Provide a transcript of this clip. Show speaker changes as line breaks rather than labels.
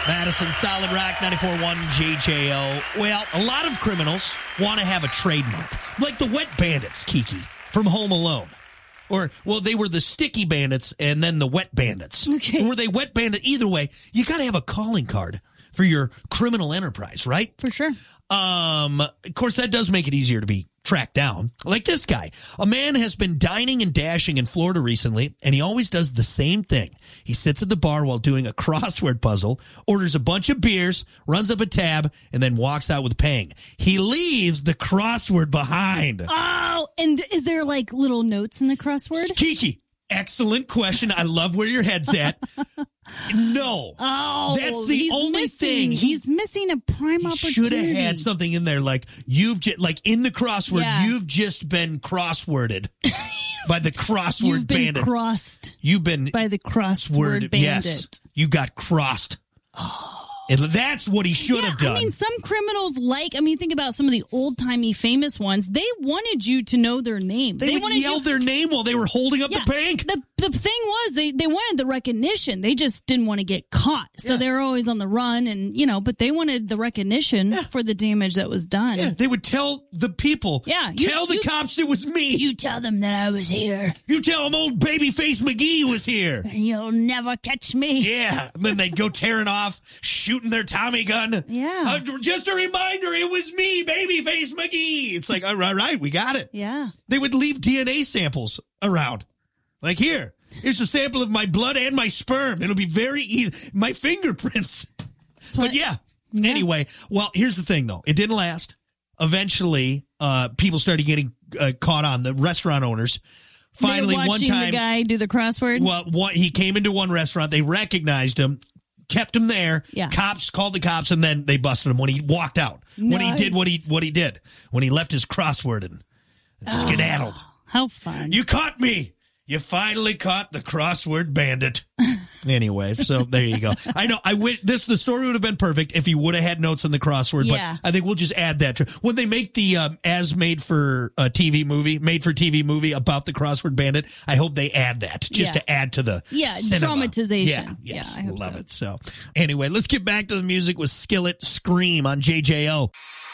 Madison, Solid Rock, 94.1 JJO. Well, a lot of criminals want to have a trademark. Like the Wet Bandits, Kiki, from Home Alone. Or, well, they were the Sticky Bandits and then the Wet Bandits.
Okay.
Or were they Wet Bandit? Either way, you got to have a calling card for your criminal enterprise, right?
For sure.
Of course, that does make it easier to be tracked down. Like this guy. A man has been dining and dashing in Florida recently, and he always does the same thing. He sits at the bar while doing a crossword puzzle, orders a bunch of beers, runs up a tab, and then walks out with paying. He leaves the crossword behind.
Oh, and is there like little notes in the crossword?
Kiki, excellent question. I love where your head's at. No.
Oh,
that's the only thing.
He's missing a prime opportunity.
Should have had something in there like like in the crossword,
Yeah.
you've just been crossworded by the crossword
You've been
bandit.
crossed
You've been
by the crossword bandit.
Yes, you got crossed. And that's what he should have done.
I mean, some criminals think about some of the old-timey famous ones. They wanted you to know their name.
They would
wanted
yell their name while they were holding up the bank.
The thing was, they wanted the recognition. They just didn't want to get caught. So they were always on the run and, but they wanted the recognition for the damage that was done.
Yeah, they would tell the people.
Yeah.
Tell the cops it was me.
You tell them that I was here.
You tell them old Babyface McGee was here.
And you'll never catch me.
Yeah. And then they'd go tearing off, shooting their Tommy gun.
Yeah.
Just a reminder, it was me, Babyface McGee. It's like, all right, we got it.
Yeah.
They would leave DNA samples around. Like, here's a sample of my blood and my sperm. It'll be very easy. My fingerprints. But yeah. Anyway, well, here's the thing, though. It didn't last. Eventually, people started getting caught on, the restaurant owners. Finally, one time,
the guy do the crossword.
Well, he came into one restaurant. They recognized him, kept him there.
Yeah.
Cops called the cops, and then they busted him when he walked out. When he did what he did. When he left his crossword and skedaddled.
How fun.
You caught me. You finally caught the crossword bandit. Anyway, so there you go. I know. I wish the story would have been perfect if he would have had notes in the crossword.
Yeah.
But I think we'll just add that to when they make the made for TV movie about the crossword bandit. I hope they add that just to add to the cinema.
Dramatization.
Yeah, yes,
I hope
love it. So anyway, let's get back to the music with Skillet Scream on JJO.